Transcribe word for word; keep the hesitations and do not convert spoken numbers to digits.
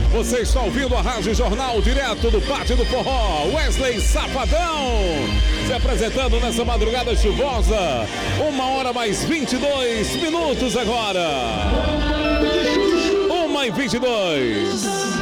Você está ouvindo a Rádio Jornal direto do Pátio do Forró. Wesley Safadão se apresentando nessa madrugada chuvosa. Uma hora mais vinte e dois minutos agora. Uma e vinte e dois.